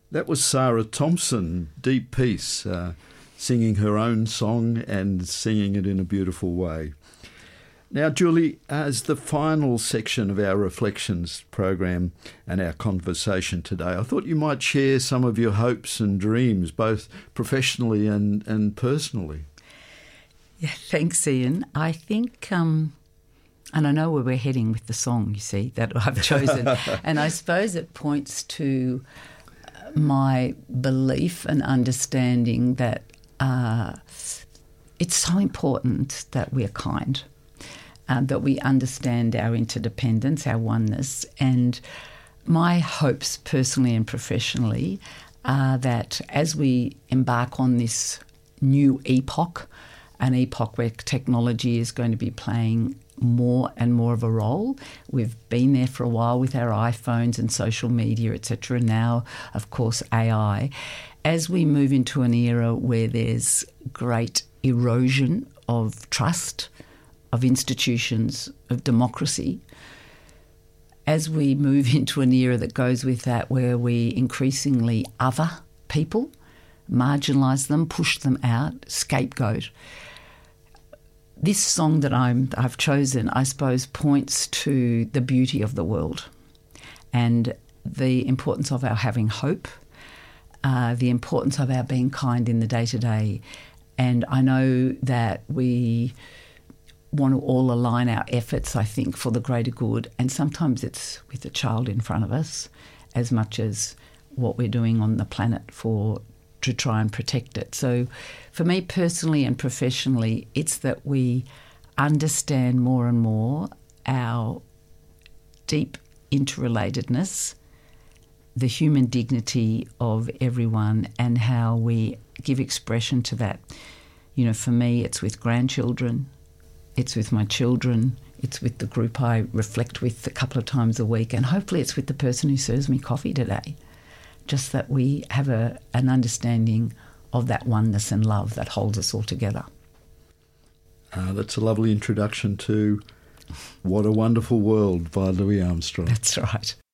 That was Sarah Thompson, Deep Peace, singing her own song and singing it in a beautiful way. Now, Julie, as the final section of our Reflections program and our conversation today, I thought you might share some of your hopes and dreams, both professionally and personally. Yeah, thanks, Ian. I think, and I know where we're heading with the song, you see, that I've chosen, and I suppose it points to my belief and understanding that it's so important that we're kind, that we understand our interdependence, our oneness, and my hopes personally and professionally are that as we embark on this new epoch, an epoch where technology is going to be playing more and more of a role. We've been there for a while with our iPhones and social media, etc. And now, of course, AI. As we move into an era where there's great erosion of trust, of institutions, of democracy, as we move into an era that goes with that where we increasingly other people, marginalise them, push them out, scapegoat. This song that I've chosen, I suppose, points to the beauty of the world and the importance of our having hope, the importance of our being kind in the day-to-day. And I know that we want to all align our efforts, I think, for the greater good. And sometimes it's with a child in front of us as much as what we're doing on the planet to try and protect it. So for me personally and professionally, it's that we understand more and more our deep interrelatedness, the human dignity of everyone, and how we give expression to that. You know, for me, it's with grandchildren, it's with my children, it's with the group I reflect with a couple of times a week, and hopefully it's with the person who serves me coffee today. Just that we have an understanding of that oneness and love that holds us all together. That's a lovely introduction to What a Wonderful World by Louis Armstrong. That's right.